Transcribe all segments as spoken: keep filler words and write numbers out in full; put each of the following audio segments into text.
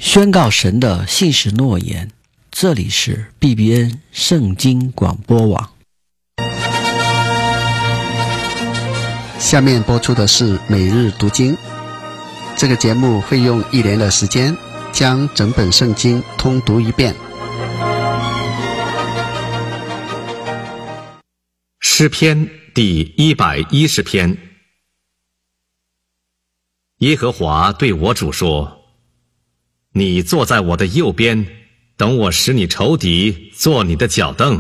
宣告神的信实诺言。这里是 B B N 圣经广播网。 下面播出的是每日读经。这个节目会用一年的时间将整本圣经通读一遍。 诗篇第一百一十篇。耶和华对我主说：你坐在我的右边，等我使你仇敌坐你的脚凳。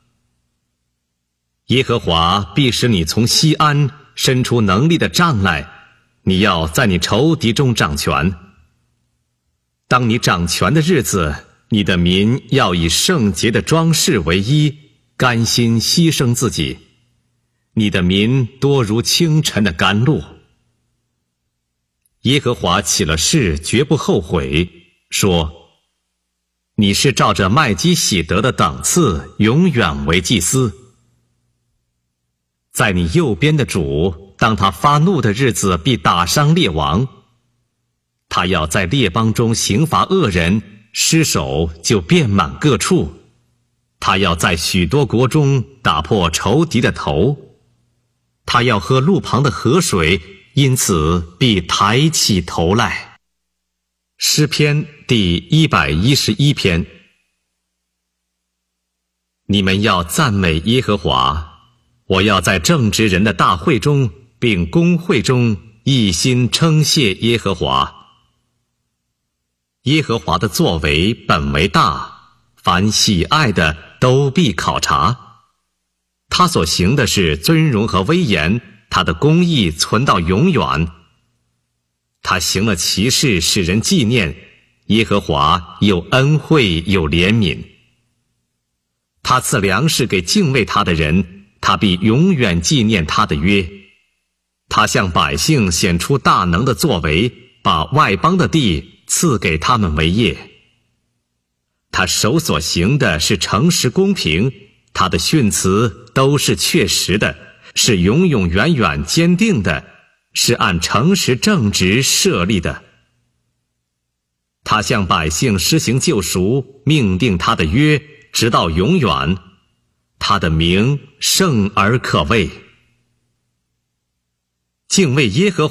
耶和华必使你从西安伸出能力的杖来，你要在你仇敌中掌权。当你掌权的日子，你的民要以圣洁的装饰为衣，甘心牺牲自己。你的民多如清晨的甘露。耶和华起了誓，绝不后悔，说：你是照着麦基洗德的等次，永远为祭司。在你右边的主，当他发怒的日子，必打伤列王。他要在列邦中刑罚恶人，尸首就遍满各处。他要在许多国中打破仇敌的头。他要喝路旁的河水，因此必抬起头来。诗篇第一百一十一篇。你们要赞美耶和华，我要在正直人的大会中并公会中一心称谢耶和华。耶和华的作为本为大，凡喜爱的都必考察。他所行的是尊荣和威严，他的公义存到永远。他行了奇事，使人纪念。耶和华有恩惠，有怜悯。他赐粮食给敬畏他的人，他必永远纪念他的约。他向百姓显出大能的作为，把外邦的地赐给他们为业。他手所行的是诚实公平，他的训词都是确实的，是永永远远坚定的，是按诚实正直设立的。他向百姓施行救赎，命定他的约，直到永远。他的名圣而可畏。敬畏耶和华